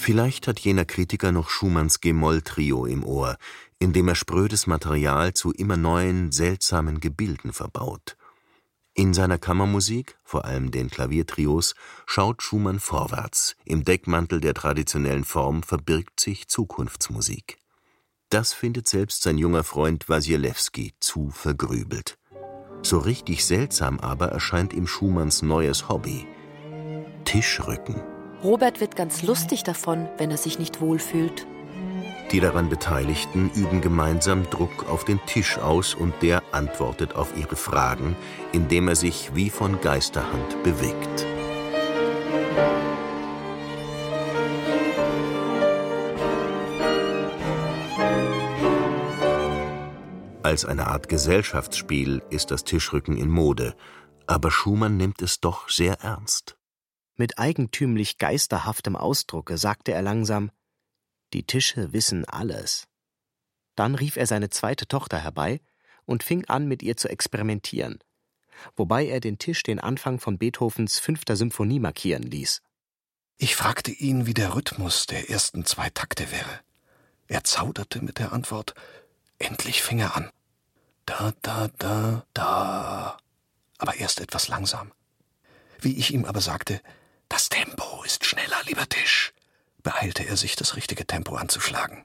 Vielleicht hat jener Kritiker noch Schumanns G-Moll-Trio im Ohr, in dem er sprödes Material zu immer neuen, seltsamen Gebilden verbaut. In seiner Kammermusik, vor allem den Klaviertrios, schaut Schumann vorwärts. Im Deckmantel der traditionellen Form verbirgt sich Zukunftsmusik. Das findet selbst sein junger Freund Wasilewski zu vergrübelt. So richtig seltsam aber erscheint ihm Schumanns neues Hobby: Tischrücken. Robert wird ganz lustig davon, wenn er sich nicht wohlfühlt. Die daran Beteiligten üben gemeinsam Druck auf den Tisch aus und der antwortet auf ihre Fragen, indem er sich wie von Geisterhand bewegt. Als eine Art Gesellschaftsspiel ist das Tischrücken in Mode, aber Schumann nimmt es doch sehr ernst. Mit eigentümlich geisterhaftem Ausdrucke sagte er langsam: »Die Tische wissen alles.« Dann rief er seine zweite Tochter herbei und fing an, mit ihr zu experimentieren, wobei er den Tisch den Anfang von Beethovens 5. Symphonie markieren ließ. Ich fragte ihn, wie der Rhythmus der ersten 2 Takte wäre. Er zauderte mit der Antwort. Endlich fing er an. Da, da, da, da. Aber erst etwas langsam. Wie ich ihm aber sagte: »Das Tempo ist schneller, lieber Tisch«, beeilte er sich, das richtige Tempo anzuschlagen.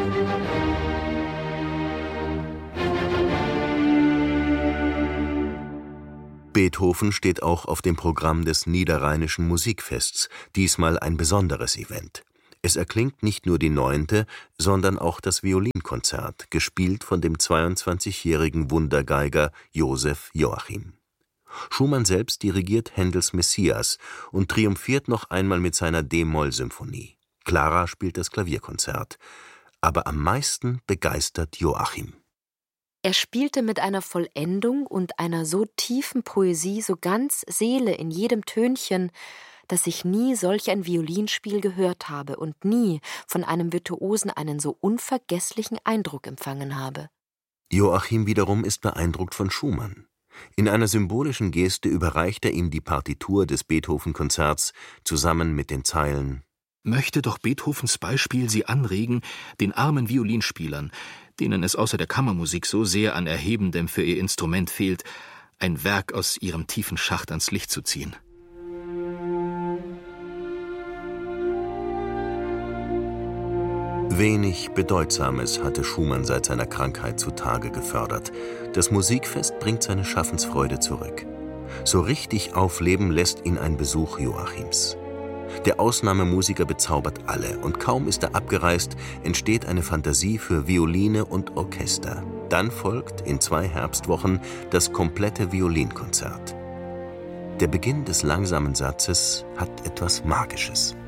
Beethoven steht auch auf dem Programm des Niederrheinischen Musikfests, diesmal ein besonderes Event. Es erklingt nicht nur die 9., sondern auch das Violinkonzert, gespielt von dem 22-jährigen Wundergeiger Joseph Joachim. Schumann selbst dirigiert Händels Messias und triumphiert noch einmal mit seiner D-Moll-Symphonie. Clara spielt das Klavierkonzert. Aber am meisten begeistert Joachim. Er spielte mit einer Vollendung und einer so tiefen Poesie, so ganz Seele in jedem Tönchen, dass ich nie solch ein Violinspiel gehört habe und nie von einem Virtuosen einen so unvergesslichen Eindruck empfangen habe. Joachim wiederum ist beeindruckt von Schumann. In einer symbolischen Geste überreicht er ihm die Partitur des Beethoven-Konzerts zusammen mit den Zeilen: Möchte doch Beethovens Beispiel Sie anregen, den armen Violinspielern, denen es außer der Kammermusik so sehr an Erhebendem für ihr Instrument fehlt, ein Werk aus ihrem tiefen Schacht ans Licht zu ziehen. Wenig Bedeutsames hatte Schumann seit seiner Krankheit zutage gefördert. Das Musikfest bringt seine Schaffensfreude zurück. So richtig aufleben lässt ihn ein Besuch Joachims. Der Ausnahmemusiker bezaubert alle und kaum ist er abgereist, entsteht eine Fantasie für Violine und Orchester. Dann folgt in 2 Herbstwochen das komplette Violinkonzert. Der Beginn des langsamen Satzes hat etwas Magisches.